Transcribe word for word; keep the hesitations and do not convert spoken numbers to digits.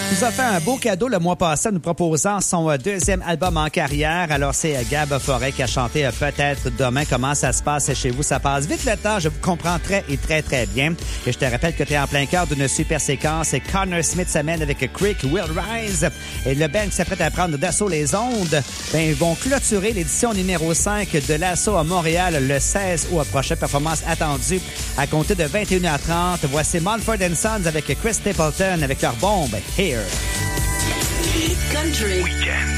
nous a fait un beau cadeau le mois passé en nous proposant son deuxième album en carrière. Alors, c'est Gab Forêt qui a chanté Peut-être demain. Comment ça se passe chez vous? Ça passe vite le temps. Je vous comprends très et très, très bien. Et je te rappelle que tu es en plein cœur d'une super séquence. Et Connor Smith s'amène avec Creek Will Rise. Et le band qui s'apprête à prendre d'assaut les ondes, ben, ils vont clôturer l'édition numéro cinq de l'assaut à Montréal le seize août prochain. Performance attendue à compter de vingt et une heures trente. Voici Mumford and Sons avec Chris Stapleton avec leur bombe Here. Country. Weekend.